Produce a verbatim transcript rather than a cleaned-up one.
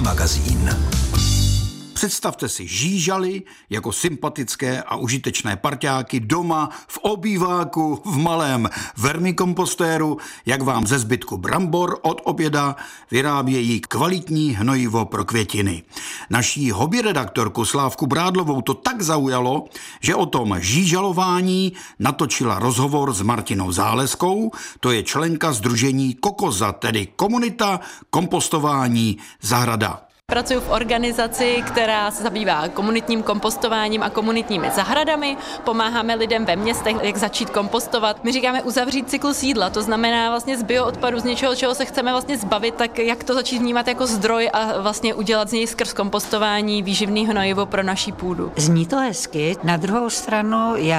magazín. Představte si žížaly jako sympatické a užitečné parťáky doma, v obýváku, v malém vermikompostéru, jak vám ze zbytku brambor od oběda vyrábějí kvalitní hnojivo pro květiny. Naší hobby redaktorku Slávku Brádlovou to tak zaujalo, že o tom žížalování natočila rozhovor s Martinou Záleskou, to je členka sdružení Kokoza, tedy Komunita kompostování zahrada. Pracuji v organizaci, která se zabývá komunitním kompostováním a komunitními zahradami. Pomáháme lidem ve městech, jak začít kompostovat. My říkáme uzavřít cyklus jídla, to znamená vlastně z bioodpadu, z něčeho, čeho se chceme vlastně zbavit, tak jak to začít vnímat jako zdroj a vlastně udělat z něj skrz kompostování výživný hnojivo pro naší půdu. Zní to hezky, na druhou stranu já